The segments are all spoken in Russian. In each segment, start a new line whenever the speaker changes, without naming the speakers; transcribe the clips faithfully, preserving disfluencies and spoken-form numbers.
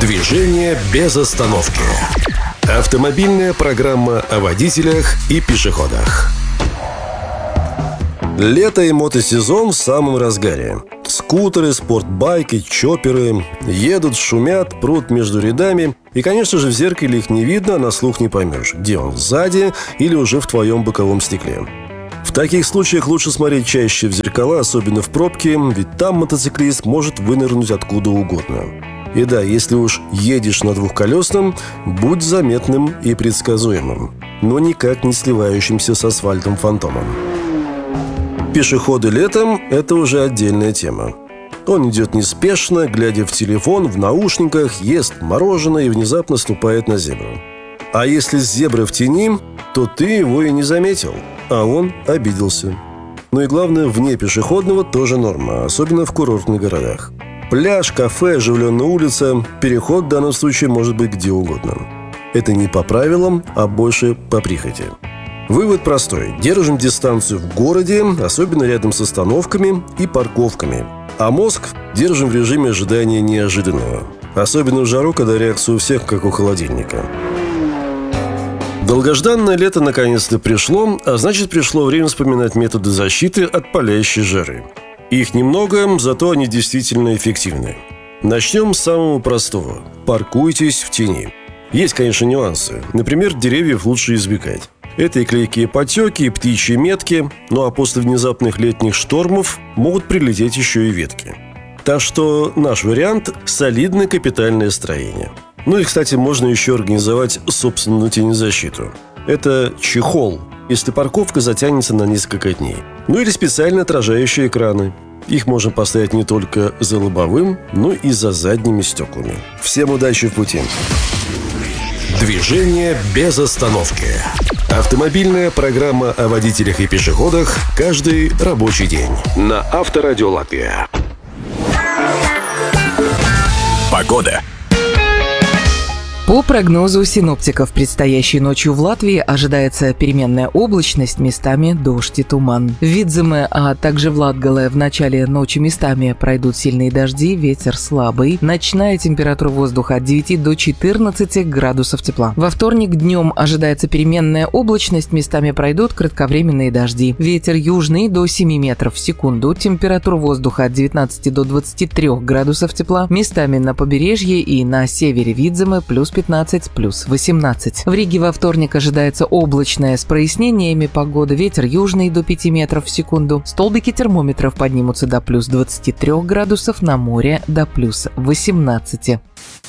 Движение без остановки. Автомобильная программа о водителях и пешеходах. Лето и мотосезон в самом разгаре. Скутеры, спортбайки, чопперы едут, шумят, прут между рядами. И, конечно же, в зеркале их не видно, а на слух не поймешь, где он, сзади или уже в твоем боковом стекле. В таких случаях лучше смотреть чаще в зеркала, особенно в пробке, ведь там мотоциклист может вынырнуть откуда угодно. И да, если уж едешь на двухколесном, будь заметным и предсказуемым, но никак не сливающимся с асфальтом фантомом. Пешеходы летом – это уже отдельная тема. Он идет неспешно, глядя в телефон, в наушниках, ест мороженое и внезапно ступает на зебру. А если зебра в тени, то ты его и не заметил, а он обиделся. Ну и главное, вне пешеходного тоже норма, особенно в курортных городах. Пляж, кафе, оживленная улица, переход в данном случае может быть где угодно. Это не по правилам, а больше по прихоти. Вывод простой. Держим дистанцию в городе, особенно рядом с остановками и парковками. А мозг держим в режиме ожидания неожиданного. Особенно в жару, когда реакция у всех как у холодильника. Долгожданное лето наконец-то пришло, а значит пришло время вспоминать методы защиты от палящей жары. Их немного, зато они действительно эффективны. Начнем с самого простого. Паркуйтесь в тени. Есть, конечно, нюансы. Например, деревьев лучше избегать. Это и клейкие потеки, и птичьи метки, ну а после внезапных летних штормов могут прилететь еще и ветки. Так что наш вариант – солидное капитальное строение. Ну и, кстати, можно еще организовать собственную тенезащиту. Это чехол, если парковка затянется на несколько дней. Ну или специально отражающие экраны. Их можно поставить не только за лобовым, но и за задними стеклами. Всем удачи в пути! Движение без остановки. Автомобильная программа о водителях и пешеходах каждый рабочий день на Авторадио Латвия. Погода.
По прогнозу синоптиков, предстоящей ночью в Латвии ожидается переменная облачность, местами дождь и туман. В Видземе, а также в Латгале в начале ночи местами пройдут сильные дожди, ветер слабый. Ночная температура воздуха от девяти до четырнадцати градусов тепла. Во вторник днем ожидается переменная облачность, местами пройдут кратковременные дожди. Ветер южный до семи метров в секунду. Температура воздуха от девятнадцати до двадцати трёх градусов тепла. Местами на побережье и на севере Видземе плюс пятнадцать, плюс восемнадцать. В Риге во вторник ожидается облачная с прояснениями погода, ветер южный до пяти метров в секунду. Столбики термометров поднимутся до плюс двадцати трёх градусов, на море до плюс восемнадцати.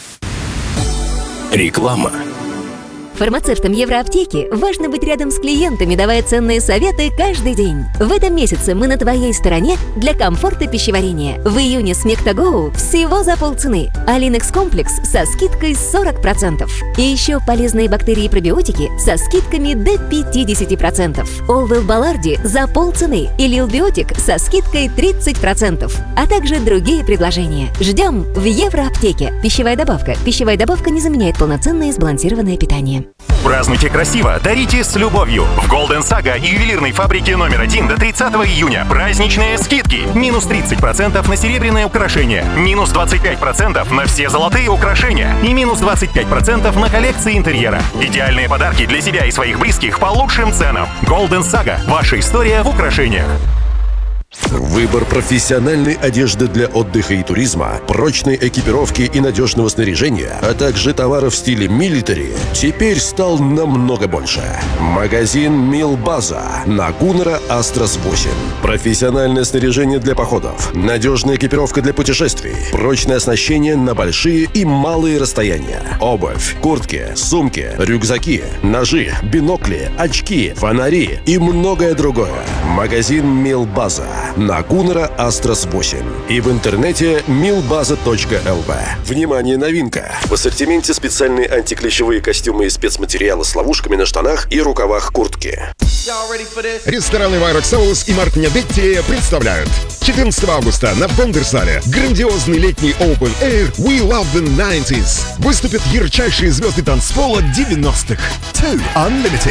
Реклама.
Фармацевтам Евроаптеки важно быть рядом с клиентами, давая ценные советы каждый день. В этом месяце мы на твоей стороне для комфорта пищеварения. В июне Смектагоу всего за полцены, а Линекс комплекс со скидкой сорок процентов. И еще полезные бактерии и пробиотики со скидками до пятьдесят процентов. Олвел Баларди за полцены и Лилбиотик со скидкой тридцать процентов. А также другие предложения. Ждем в Евроаптеке. Пищевая добавка. Пищевая добавка не заменяет полноценное сбалансированное питание.
Празднуйте красиво, дарите с любовью. В Golden Saga и ювелирной фабрике номер один до тридцатого июня праздничные скидки. Минус тридцать процентов на серебряные украшения, минус двадцать пять процентов на все золотые украшения и минус двадцать пять процентов на коллекции интерьера. Идеальные подарки для себя и своих близких по лучшим ценам. Golden Saga. Ваша история в украшениях.
Выбор профессиональной одежды для отдыха и туризма, прочной экипировки и надежного снаряжения, а также товаров в стиле милитари теперь стал намного больше. Магазин Милбаза на Гуннера Астрас восемь. Профессиональное снаряжение для походов, надежная экипировка для путешествий, прочное оснащение на большие и малые расстояния, обувь, куртки, сумки, рюкзаки, ножи, бинокли, очки, фонари и многое другое. Магазин Милбаза на Гуннера Астрас восемь и в интернете милбаза точка эл ви. Внимание, новинка! В ассортименте специальные антиклещевые костюмы из спецматериала с ловушками на штанах и рукавах куртки.
Рестораны Вайрокс Соус и Мартин Детти представляют четырнадцатого августа на Бондерсале грандиозный летний Open Air We Love the девяностых. Выступят ярчайшие звезды танцпола девяностых. Two Unlimited,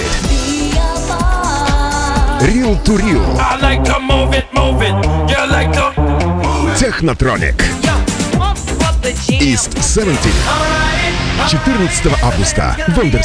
Real to Real,
like to move it, move it. You like to...
Technotronic
Yeah.
и East семьдесят. четырнадцатого августа. Вондерсале.